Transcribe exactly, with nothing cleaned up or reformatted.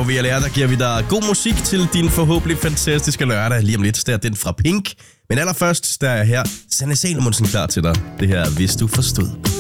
På V L R, der giver vi dig god musik til din forhåbentlig fantastiske lørdag. Lige om lidt, der er den fra Pink. Men allerførst, der er her Sanne Salomonsen klar til dig. Det her, hvis du forstod.